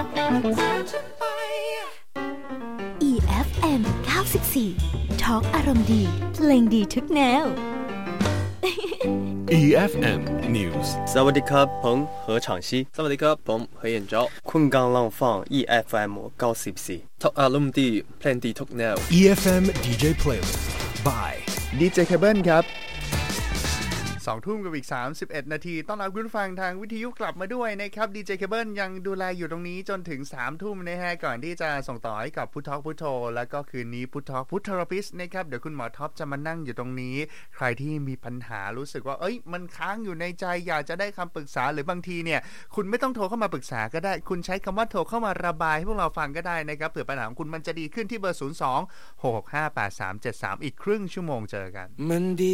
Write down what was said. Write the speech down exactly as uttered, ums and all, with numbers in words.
อี เอฟ เอ็ม เก้าสิบสี่ Talk อารมณ์ดีเพลงดีทุกแนวอี เอฟ เอ็ม News สวัสดีครับผม何昶熙สวัสดีครับผมเฮียนเจ้าคุณกำลังฟัง อี เอฟ เอ็ม เก้าสิบสี่ Talk อารมณ์ดีเพลงดีทุกแนวอี เอฟ เอ็ม ดี เจ Playlist by ดี เจ Cable ครับสองทุ่มกับอีกสามสิบเอ็ดนาทีต้อนรับคุณผู้ฟังทางวิทยุกลับมาด้วยนะครับ ดี เจ Cable ยังดูแลอยู่ตรงนี้จนถึงสามทุ่มนะฮะก่อนที่จะส่งต่อให้กับพุทธพุทโธแล้วก็คืนนี้พุทธพุทธเทอราปิสต์นะครับเดี๋ยวคุณหมอท็อปจะมานั่งอยู่ตรงนี้ใครที่มีปัญหารู้สึกว่าเอ้ยมันค้างอยู่ในใจอยากจะได้คำปรึกษาหรือบางทีเนี่ยคุณไม่ต้องโทรเข้ามาปรึกษาก็ได้คุณใช้คำว่าโทรเข้ามาระบายให้พวกเราฟังก็ได้นะครับเผื่อปัญหาของคุณมันจะดีขึ้นที่เบอร์ศูนย์ สอง หก หก ห้า แปด สาม เจ็ด สามอีกครึ่งชั่วโมงเจอกันมันดี